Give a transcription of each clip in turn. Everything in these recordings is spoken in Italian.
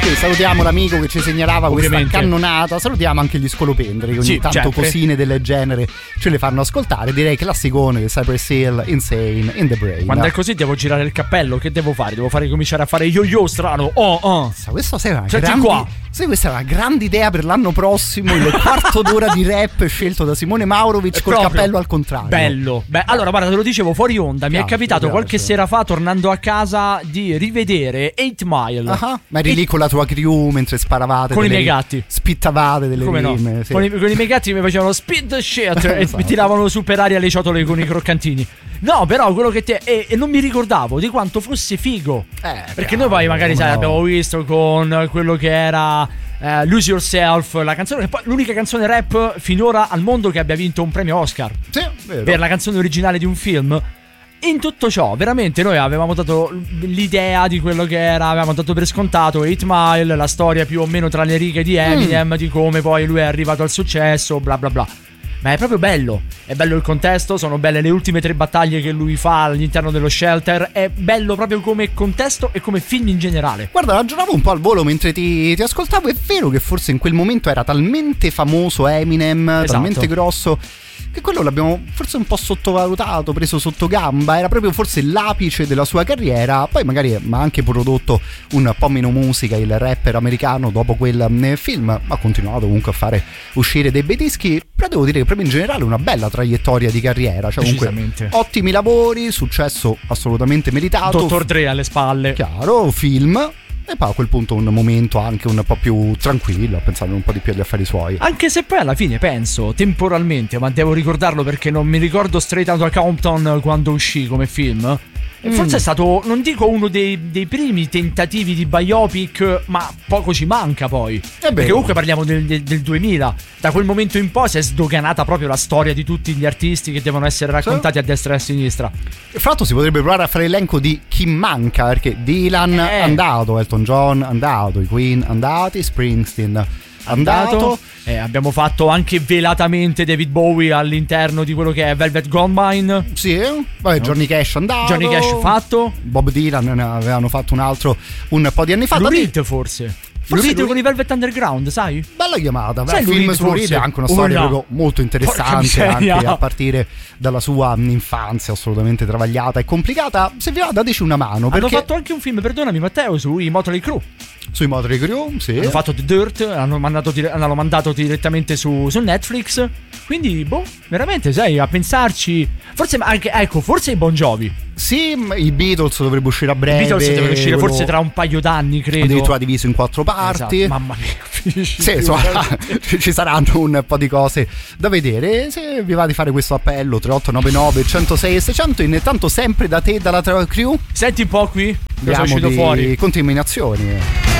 Sì, salutiamo l'amico che ci segnalava Ovviamente. questa cannonata. Salutiamo anche gli scolopendri che ogni Sì, tanto sempre. cosine del genere ce le fanno ascoltare. Direi classicone di Cypress Hill, Insane in the Brain. Quando è così devo girare il cappello, che devo fare? Devo cominciare a fare yo-yo strano. Questo sei una Senti grande, qua. sai, questa è una grande idea per l'anno prossimo. Il quarto d'ora di rap scelto da Simone Maurovic col Proprio. cappello al contrario. Bello. Beh, allora guarda, te lo dicevo fuori onda. Mi è capitato qualche sera fa, tornando a casa, di rivedere 8 Mile. Ma eri lì con la tua crew mentre sparavate Con i delle miei gatti. spittavate delle Come no? rime, sì. Con i miei gatti mi facevano speed the shit Esatto. e mi tiravano su per aria le ciotole con i croccantini. No, però quello che e non mi ricordavo di quanto fosse figo. Perché noi poi magari sai, abbiamo visto con quello che era Lose Yourself, la canzone che poi l'unica canzone rap finora al mondo che abbia vinto un premio Oscar. Sì, vero. Per la canzone originale di un film. In tutto ciò, veramente noi avevamo dato l'idea di quello che era, avevamo dato per scontato 8 Mile, la storia più o meno tra le righe di Eminem, di come poi lui è arrivato al successo, bla bla bla. Ma è proprio bello, è bello il contesto, sono belle le ultime 3 battaglie che lui fa all'interno dello shelter, è bello proprio come contesto e come film in generale. Guarda, ragionavo un po' al volo mentre ti ascoltavo. È vero che forse in quel momento era talmente famoso Eminem, Esatto. talmente grosso, che quello l'abbiamo forse un po' sottovalutato, preso sotto gamba. Era proprio forse l'apice della sua carriera. Poi magari ha anche prodotto un po' meno musica il rapper americano dopo quel film, ha continuato comunque a fare uscire dei bei dischi. Però devo dire che proprio in generale una bella traiettoria di carriera, cioè comunque ottimi lavori, successo assolutamente meritato, Dr. Dre alle spalle, chiaro, film. E poi a quel punto un momento anche un po' più tranquillo, pensando un po' di più agli affari suoi. Anche se poi alla fine penso, temporalmente, ma devo ricordarlo perché non mi ricordo Straight Outta Compton quando uscì come film. Forse è stato, non dico uno dei primi tentativi di biopic, ma poco ci manca poi. Perché comunque parliamo del 2000. Da quel momento in poi si è sdoganata proprio la storia di tutti gli artisti che devono essere raccontati a destra e a sinistra. E fra l'altro si potrebbe provare a fare l'elenco di chi manca, perché Dylan andato, Elton John andato, i Queen andati, Springsteen andato. Abbiamo fatto anche velatamente David Bowie all'interno di quello che è Velvet Goldmine. Sì, poi Johnny Cash andato. Johnny Cash fatto. Bob Dylan ne avevano fatto un altro un po' di anni fa. Lou Reed forse con i Velvet Underground, sai? Bella chiamata, sai, il film su Lou Reed è anche una storia proprio molto interessante, anche a partire dalla sua infanzia assolutamente travagliata e complicata. Se vi va, dateci una mano. Hanno fatto anche un film, perdonami Matteo, sui Motley Crue. Sui Motley Crue, sì. Hanno fatto The Dirt, hanno mandato direttamente su Netflix. Quindi, veramente, sai, a pensarci. Forse anche, forse i Bon Jovi. Sì, i Beatles dovrebbe uscire a breve. I Beatles devono uscire forse tra un paio d'anni, credo. Addirittura diviso in 4 parti. Esatto. Mamma mia. Sì, insomma, ci saranno un po' di cose da vedere. Se vi va di fare questo appello 3899 106 e 600. Intanto sempre da te, dalla crew. Senti un po' qui. Cosa è uscito di fuori? Contaminazioni.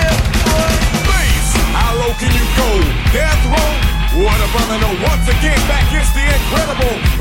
How low can you go? Death row? What a brother, no. Once again, back is the incredible